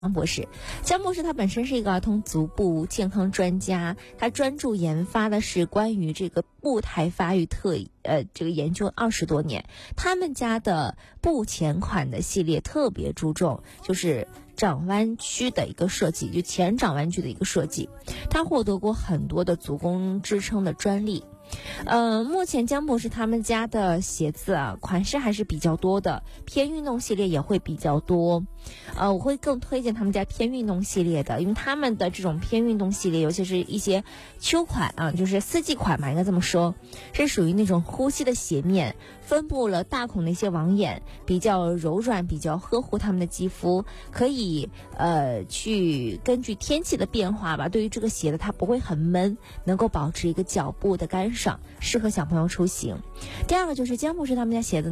江博士，江博士他本身是一个儿童足部健康专家，他专注研发的是关于这个步态发育这个研究20多年。他们家的步前款的系列特别注重就是掌弯曲的一个设计，就前掌弯曲的一个设计。他获得过很多的足弓支撑的专利。目前江博士他们家的鞋子款式还是比较多的，偏运动系列也会比较多。我会更推荐他们家偏运动系列的，因为他们的这种偏运动系列，尤其是一些秋款就是四季款嘛，应该这么说，是属于那种呼吸的鞋面，分布了大孔的一些网眼，比较柔软，比较呵护他们的肌肤，可以去根据天气的变化吧，对于这个鞋子它不会很闷，能够保持一个脚部的干爽，适合小朋友出行。第二个就是江博士他们家鞋子